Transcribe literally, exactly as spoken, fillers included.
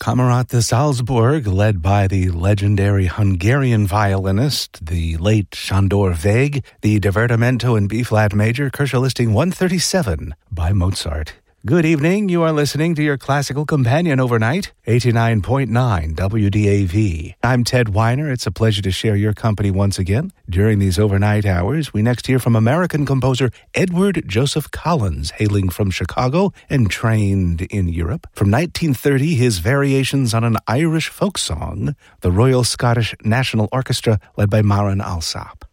Kamerad de Salzburg, led by the legendary Hungarian violinist, the late Sándor Vég, the Divertimento in B-flat major, Listing one thirty-seven by Mozart. Good evening. You are listening to your classical companion overnight, eighty-nine point nine W D A V. I'm Ted Weiner. It's a pleasure to share your company once again. During these overnight hours, we next hear from American composer Edward Joseph Collins, hailing from Chicago and trained in Europe. From nineteen thirty, his variations on an Irish folk song, the Royal Scottish National Orchestra, led by Marin Alsop.